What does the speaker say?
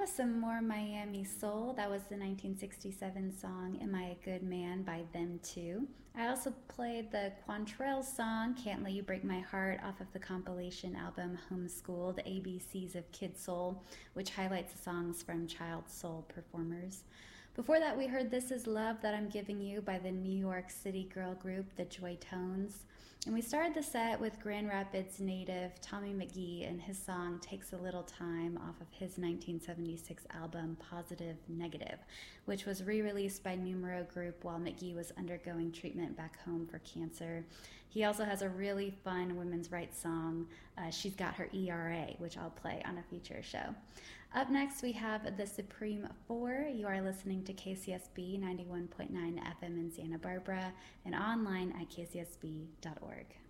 was some more Miami Soul. That was the 1967 song Am I a Good Man by Them Too. I also played the Quantrell song Can't Let You Break My Heart off of the compilation album Homeschooled ABCs of Kid Soul, which highlights the songs from child soul performers. Before that, we heard This Is Love That I'm Giving You by the New York City girl group The Joy Tones. And we started the set with Grand Rapids native Tommy McGee and his song Takes a Little Time off of his 1976 album Positive Negative, which was re-released by Numero Group while McGee was undergoing treatment back home for cancer. He also has a really fun women's rights song, She's Got Her ERA, which I'll play on a future show. Up next, we have the Supreme Four. You are listening to KCSB 91.9 FM in Santa Barbara and online at kcsb.org.